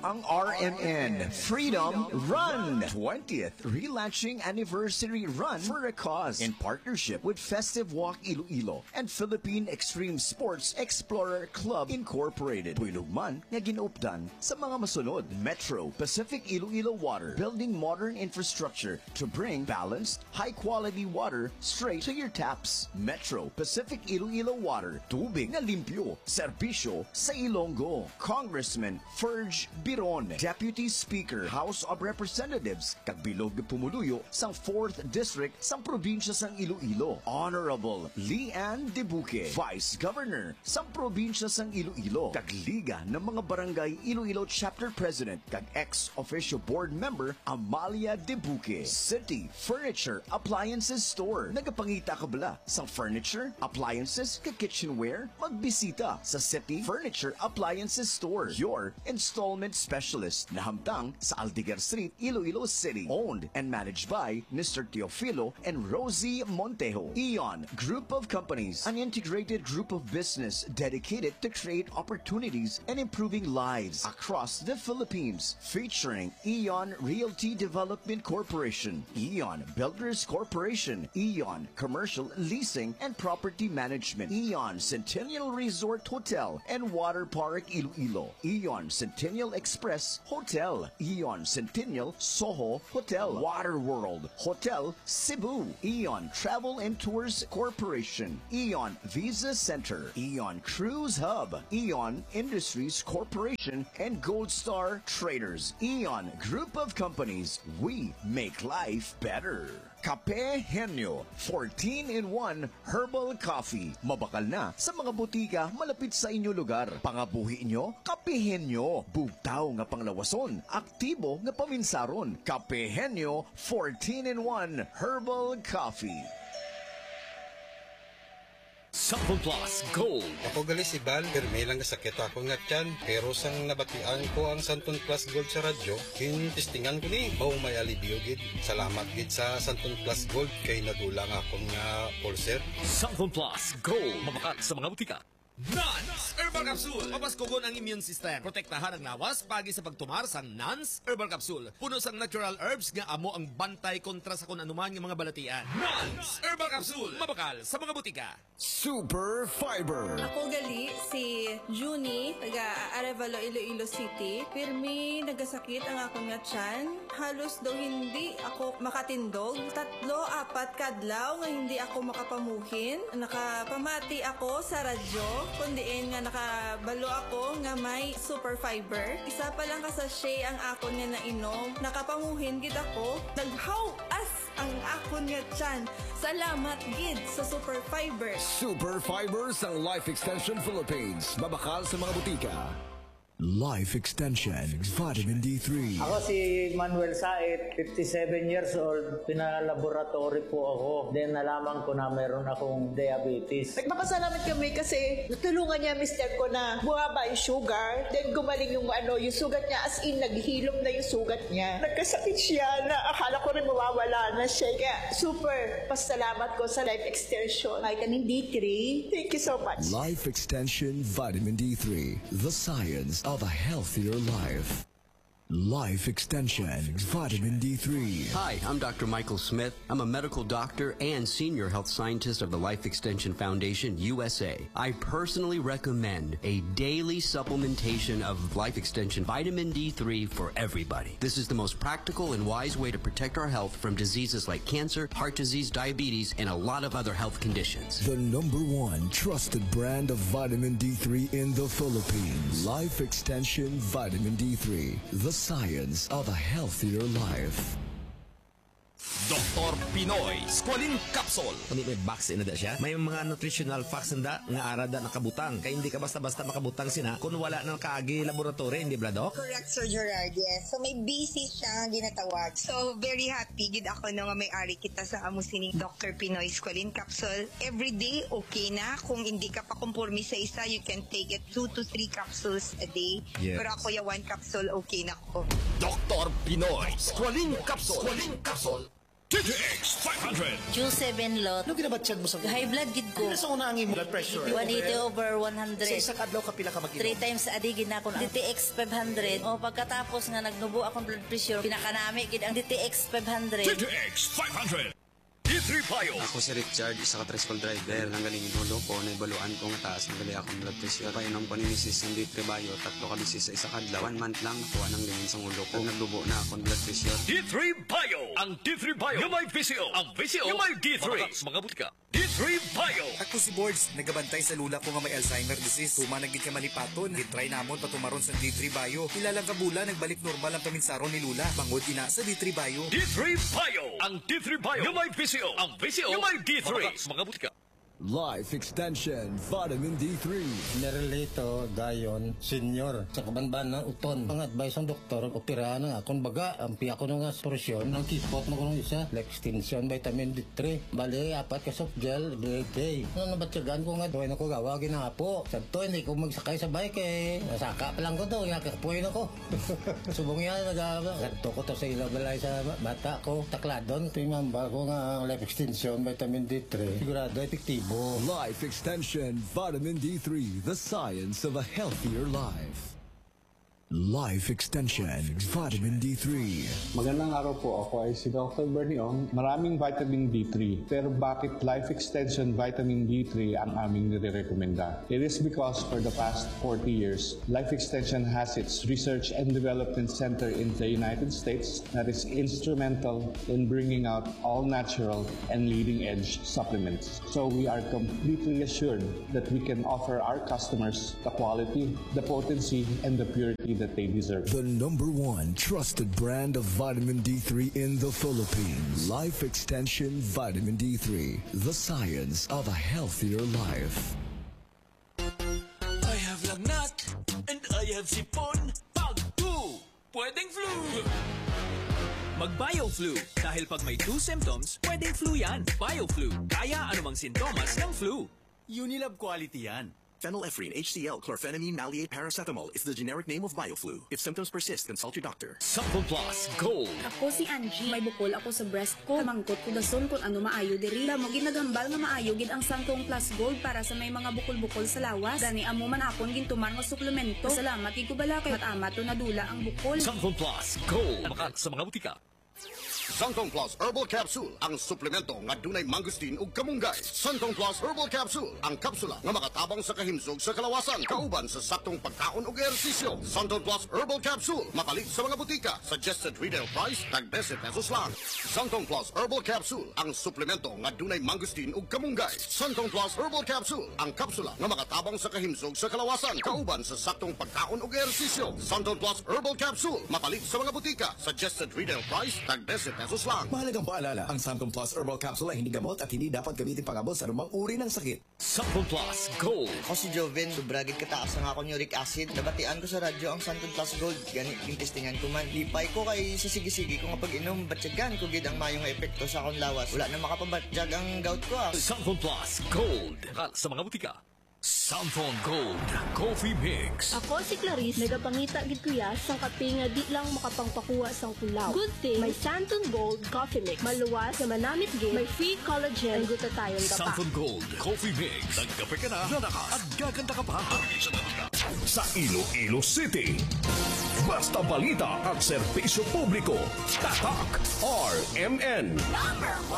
ang RMN Freedom Run 20th relaunching anniversary run for a cause in partnership with Festive Walk Iloilo and Philippine Extreme Sports Explorer Club Incorporated. Tulugman nga ginupdan sa mga masunod: Metro Pacific Iloilo Water, building modern infrastructure to bring balanced, high-quality water straight to your taps. Metro Pacific Iloilo Water, tubig na limpyo, serbisyo sa Ilonggo. Congressman Ferge Biron, Deputy Speaker, House of Representatives, kagbilog pumuluyo sang 4th District sang probinsya sang Iloilo. Honorable Leanne Debuque, Vice Governor sang probinsya sang Iloilo, kagliga ng mga barangay Iloilo Chapter President, kag ex-officio board member Amalia Debuque. City Furniture Appliances Store, nagapangita ka bala sang furniture, appliances, kag kitchenware? Magbisita sa City Furniture Appliances Store, your installment specialist, na hamtang sa Aldigar Street, Iloilo City. Owned and managed by Mr. Teofilo and Rosie Montejo. Eon Group of Companies, an integrated group of business dedicated to create opportunities and improving lives across the Philippines. Featuring Eon Realty Development Corporation, Eon Builders Corporation, Eon Commercial Leasing and Property Management, Eon Centennial Resort Hotel and Water Park Iloilo, Eon Centennial Express Hotel, Eon Centennial Soho Hotel, Water World Hotel Cebu, Eon Travel and Tours Corporation, Eon Visa Center, Eon Cruise Hub, Eon Industries Corporation, and Gold Star Traders. Eon Group of Companies, we make life better. Kape Henyo, 14-in-1 Herbal Coffee. Mabakal na sa mga butika malapit sa inyo lugar. Pangabuhi nyo, Kape Henyo. Bugtaw nga panglawason, aktibo nga paminsaron. Kape Henyo, 14-in-1 Herbal Coffee. Sample Plus Gold. Ako gali si Bal, may lang sakit ako nga tiyan. Pero sang nabatian ko ang Santon Plus Gold sa radyo, testingan ko ni, baw may alibyo gid. Salamat gid sa Santon Plus Gold kay nadulang akong nga ulcer. Sample Plus Gold. Mabakat sa mga butika. NANS Herbal Capsule. Papaskugon ang immune system. Protektahan ang lawas pagi sa pagtumar sang NANS Herbal Capsule. Puno sang natural herbs nga amo ang bantay kontra sa kung anuman ng mga balatian. NANS Herbal Capsule. Mabakal sa mga butika. Super Fiber. Ako gali si Junie, taga Arevalo, Iloilo City. Pirmi nagasakit ang akong nga tiyan. Halos daw hindi ako makatindog. 3-4 kadlaw nga hindi ako makapamuhin. Nakapamati ako sa radyo, kundiin nga nakabalo ako nga may Super Fiber. Isa pa lang kasashay ang akon nga nainom. Nakapamuhin gid ako. Naghaw-as ang akon nga tiyan. Salamat gid sa Super Fiber. Super Fiber sa Life Extension Philippines. Mabakal sa mga butika. Life Extension Vitamin D3. Ako si Manuel Said, 57 years old. Pinalaboratory po ako. Then nalaman ko na meron akong diabetes. Nagpapasalamat kami kasi natulungan niya mister ko na bumaba yung sugar. Then gumaling yung yung sugat niya, as in naghilom na yung sugat niya. Nagkasakit siya na akala ko rin mawawala na siya. Kaya super pasalamat ko sa Life Extension Vitamin D3. Thank you so much. Life Extension Vitamin D3. The science of a healthier life. Life Extension Vitamin D3. Hi, I'm Dr. Michael Smith. I'm a medical doctor and senior health scientist of the Life Extension Foundation USA. I personally recommend a daily supplementation of Life Extension Vitamin D3 for everybody. This is the most practical and wise way to protect our health from diseases like cancer, heart disease, diabetes, and a lot of other health conditions. The #1 trusted brand of vitamin D3 in the Philippines. Life Extension Vitamin D3. The science of a healthier life. Dr. Pinoy Squalene Capsule. Kami may vaccine na da siya. May mga nutritional facts na nga arada nakabutang. Kaya hindi ka basta-basta makabutang sina kung wala ng kaagi laboratory, hindi ba, Doc? Correct, Sir Gerard, yes. So may busy siya ginatawag. So very happy gid ako na nga may-ari kita sa amo sining Dr. Pinoy Squalene Capsule. Every day okay na. Kung hindi ka pa kumpormi sa isa, you can take it 2 to 3 capsules a day. Yes. Pero ako yung 1 capsule okay na ko. Dr. Pinoy Squalene Capsule. Squalene Capsule. DTX 500. Q7 lot. Ano ginabatsyag mo sa High blood gid ko. Sa unangin mo blood pressure. 180/100. Sa isang adlaw ka pila ka mag-inom? 3 times a day gid na ako DTX 500. O pagkatapos nga nagnubo akong blood pressure, pinakanami gid ang DTX 500. DTX 500. D3 Bio. Ako si Richard, isa ka tricycle driver. Nanggaling inulo ko, naibaluan ko nga taas ng gali akong blood pressure. Painom ko ni Mrs. ng D3 Bio, 3 ka bisis sa isa kadlaw. 1 month lang, nakuha ng lingin sa ulo ko. Nagdubo na akong blood pressure. D3 Bio. Ang D3 Bio yung may VCO. Ang VCO yung may D3. Makakat sa mga butika. D3 Bio. Ako si Boards, nagabantay sa lula ko nga may Alzheimer disease. Tuma naging ka malipaton. Gitry namon patumaron sa D3 Bio. Ilalang kabula, nagbalik normal ang paminsaron ni Lula. Bangod ina sa D3 Bio. D3 Bio. Ang D3 Bio yung may VCO. Ang VCO yung may D3. Makakat sa mga butika. Life Extension Vitamin D3. Nerelito dayon senior sa kabanban ng uton. Ang advice ng doktor, operahan na akong baga. Ampi ako nga solusyon ng kispot mo kung isa. Life Extension Vitamin D3. Bali, 4 ka soft gel every day. Ano nabatsagan ko nga, tuwin ako gawa ginapo. Santo, hindi ko magsakay sa bike eh. Nasaka pa lang ko to, nakapuin ako. Subong yan, nagagato ko to sa ilabalay sa bata ko. Takladon, tingamba ko nga Life Extension Vitamin D3. Sigurado, efektibo. Life Extension Vitamin D3, the science of a healthier life. Life Extension Vitamin D3. Magandang araw po, ako ay si Dr. Bernie Ong. Maraming vitamin D3, pero bakit Life Extension Vitamin D3 ang aming nire-recommenda? It is because for the past 40 years, Life Extension has its research and development center in the United States that is instrumental in bringing out all natural and leading-edge supplements. So we are completely assured that we can offer our customers the quality, the potency, and the purity that they deserve. The #1 trusted brand of vitamin D3 in the Philippines. Life Extension Vitamin D3, the science of a healthier life. I have lagnat and I have sipon. Pag 2, pwedeng flu. Mag-BioFlu. Dahil pag may 2 symptoms, pwedeng flu yan. BioFlu. Kaya anumang sintomas ng flu. Unilab quality yan. Phenylephrine, HCl, chlorphenamine, maleate, paracetamol is the generic name of BioFlu. If symptoms persist, consult your doctor. Sample Plus Gold. Ako si Angie. May bukol ako sa breast ko. Kamangkot ko dason kung ano maayo diri. Damo ginagambal nga maayo gid ang Santong Plus Gold para sa may mga bukol-bukol sa lawas. Dani amo man akon gintuman nga suplemento. Salamat gid ko bala kay matama to nadula ang bukol. Sample Plus Gold. Makat sa mga butika. Santong Plus Herbal Capsule, ang suplemento nga dunay mangustin ug kamunggay. Santong Plus Herbal Capsule, ang kapsula nga makatabang sa kahimsog sa kalawasan, kauban sa saktong pagkaon ug ehersisyo. Santong Plus Herbal Capsule, mapalit sa mga butika. Suggested retail price, tag 20 pesos lang. Santong Plus Herbal Capsule, ang suplemento nga dunay mangustin ug kamunggay. Santong Plus Herbal Capsule, ang kapsula nga makatabang sa kahimsog sa kalawasan, kauban sa saktong pagkaon ug ehersisyo. Santong Plus Herbal Capsule, mapalit sa mga butika. Suggested retail price, tag 20 pesos lang. Mahalagang paalala, ang Santong Plus Herbal Capsule ay hindi gamot at hindi dapat gamitin pangabot sa anumang uri ng sakit. Sample Plus Gold. Ako si Joven, sobragid kataas ang akong uric acid. Nabatian ko sa radyo ang Santong Plus Gold. Ganit yung testingan ko man. Lipay ko kay sisigi-sigi ko nga pag-inom. Batsyagan ko gid ang mayong epekto sa akong lawas. Wala na makapabatsyag ang gout ko ah. Sample Plus Gold. Makat sa mga butika. Samphon Gold Coffee Mix. Ako si Clarice, nagapangita gid kuya sang kape nga di lang makapangpakuha sang tulaw. Good thing, may Santon Gold Coffee Mix. Maluwas na manamit gid, may free collagen, guta tayong dapa. Santon Gold Coffee Mix. Nagkape ka na, lalakas at gaganda ka pa. Sa Iloilo City. Basta balita at serbisyo publiko. Tatak RMN.